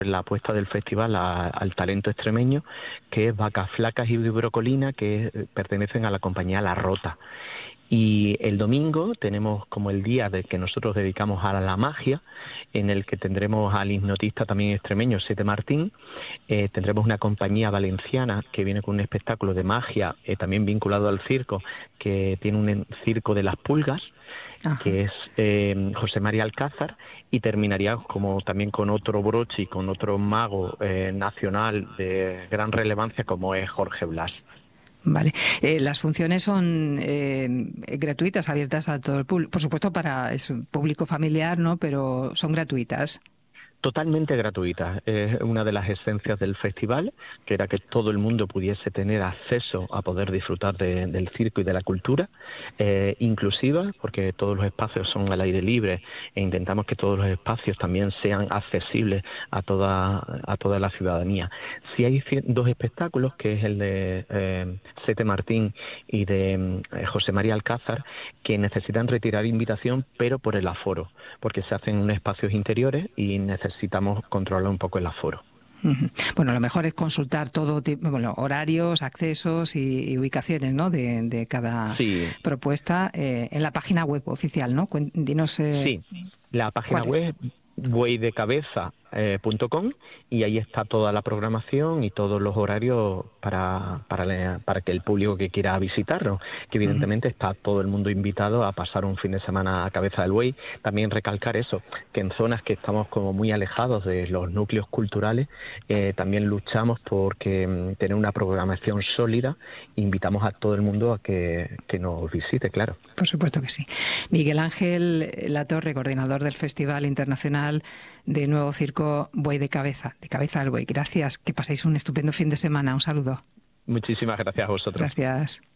la apuesta del festival al talento extremeño, que es Vacas Flacas y Brocolina, que pertenecen a la compañía La Rota. Y el domingo tenemos como el día de que nosotros dedicamos a la magia, en el que tendremos al hipnotista también extremeño, Sete Martín. Tendremos una compañía valenciana que viene con un espectáculo de magia, también vinculado al circo, que tiene un circo de las pulgas, que es José María Alcázar, y terminaría como también con otro broche y con otro mago nacional de gran relevancia como es Jorge Blas. Vale. Las funciones son gratuitas, abiertas a todo el público. Por supuesto, para es un público familiar, ¿no? Pero son gratuitas. Totalmente gratuita. Es una de las esencias del festival, que era que todo el mundo pudiese tener acceso a poder disfrutar del circo y de la cultura, inclusiva, porque todos los espacios son al aire libre e intentamos que todos los espacios también sean accesibles a toda la ciudadanía. Sí hay dos espectáculos, que es el de Sete Martín y de José María Alcázar, que necesitan retirar invitación, pero por el aforo, porque se hacen en espacios interiores y necesitamos controlar un poco el aforo. Bueno, lo mejor es consultar todo tipo, horarios, accesos y ubicaciones, ¿no? de cada propuesta en la página web oficial, ¿no? Dinos. Sí, la página web bueydecabeza.com, y ahí está toda la programación y todos los horarios para que el público que quiera visitarnos, que evidentemente está todo el mundo invitado a pasar un fin de semana a Cabeza del Buey. También recalcar eso, que en zonas que estamos como muy alejados de los núcleos culturales, también luchamos por tener una programación sólida. Invitamos a todo el mundo a que nos visite, claro. Por supuesto que sí. Miguel Ángel Latorre, coordinador del Festival Internacional de Nuevo Circo Buey de Cabeza del Buey. Gracias, que paséis un estupendo fin de semana. Un saludo. Muchísimas gracias a vosotros. Gracias.